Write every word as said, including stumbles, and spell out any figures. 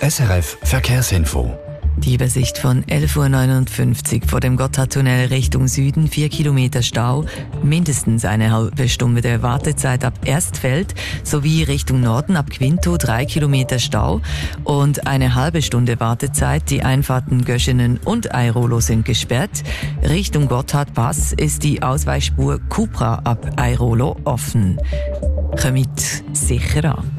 S R F Verkehrsinfo. Die Übersicht von elf Uhr neunundfünfzig vor dem Gotthardtunnel Richtung Süden, vier Kilometer Stau, mindestens eine halbe Stunde der Wartezeit ab Erstfeld, sowie Richtung Norden ab Quinto drei Kilometer Stau und eine halbe Stunde Wartezeit. Die Einfahrten Göschenen und Airolo sind gesperrt. Richtung Gotthardpass ist die Ausweichspur Cupra ab Airolo offen. Kommt sicher an.